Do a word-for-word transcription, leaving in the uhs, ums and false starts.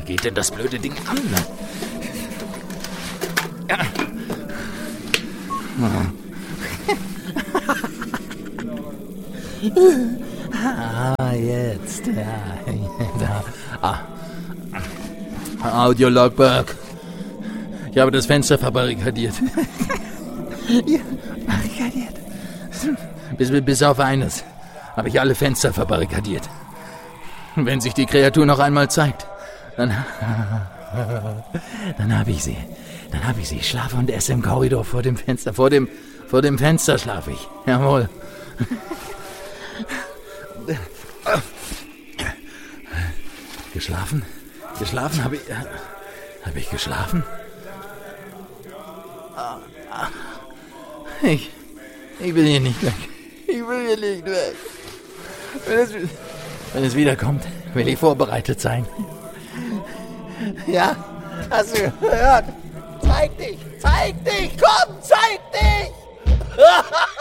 geht denn das blöde Ding an? Ja. Ah, jetzt. Ja. Da. Ah. Audiologberg. Ich habe das Fenster verbarrikadiert. Ja, barrikadiert. Bis, bis auf eines habe ich alle Fenster verbarrikadiert. Wenn sich die Kreatur noch einmal zeigt, dann, dann habe ich sie. Dann habe ich sie. Ich schlafe und esse im Korridor vor dem Fenster. Vor dem, vor dem Fenster schlafe ich. Jawohl. Geschlafen? Geschlafen? Habe ich... Habe ich geschlafen? Ich... Ich will hier nicht weg. Ich will hier nicht weg. Wenn es, wenn es wiederkommt, will ich vorbereitet sein. Ja, hast du gehört? Zeig dich! Zeig dich! Komm, zeig dich!